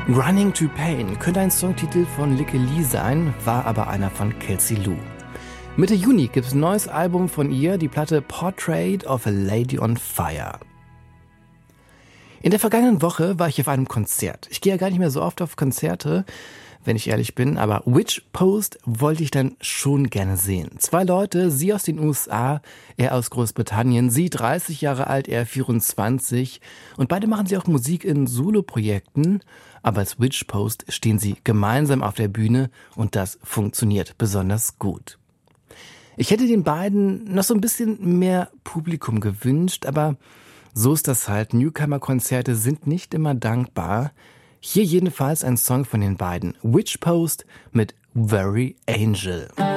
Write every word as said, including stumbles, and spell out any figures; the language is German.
Running to Pain könnte ein Songtitel von Lykke Li sein, war aber einer von Kelsey Lu. Mitte Juni gibt es ein neues Album von ihr, die Platte Portrait of a Lady on Fire. In der vergangenen Woche war ich auf einem Konzert. Ich gehe ja gar nicht mehr so oft auf Konzerte, wenn ich ehrlich bin, aber Which Post wollte ich dann schon gerne sehen. Zwei Leute, sie aus den U S A, er aus Großbritannien, sie dreißig Jahre alt, er vierundzwanzig, und beide machen sie auch Musik in Soloprojekten, aber als Which Post stehen sie gemeinsam auf der Bühne und das funktioniert besonders gut. Ich hätte den beiden noch so ein bisschen mehr Publikum gewünscht, aber so ist das halt. Newcomer-Konzerte sind nicht immer dankbar. Hier jedenfalls ein Song von den beiden. Which Post mit Very Angel.